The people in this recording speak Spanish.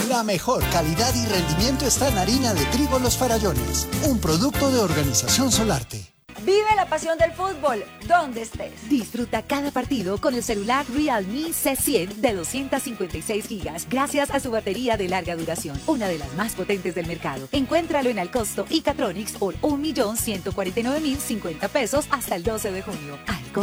La mejor calidad y rendimiento está en harina de trigo Los Farallones, un producto de Organización Solarte. Vive la pasión del fútbol, donde estés. Disfruta cada partido con el celular Realme C100 de 256 GB, gracias a su batería de larga duración, una de las más potentes del mercado. Encuéntralo en Alcosto y Catronics por 1.149.050 pesos hasta el 12 de junio.